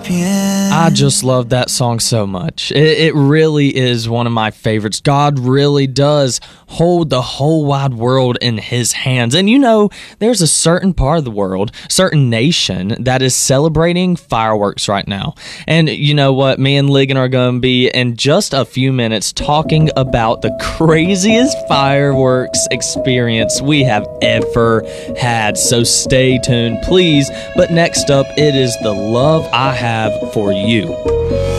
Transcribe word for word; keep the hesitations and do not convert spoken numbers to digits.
I just love that song so much. It, it really is one of my favorites. God really does hold the whole wide world in his hands. And you know, there's a certain part of the world, certain nation that is celebrating fireworks right now. And you know what? Me and Ligon are going to be in just a few minutes talking about the craziest fireworks experience we have ever had. So stay tuned, please. But next up, it is the love I have for you.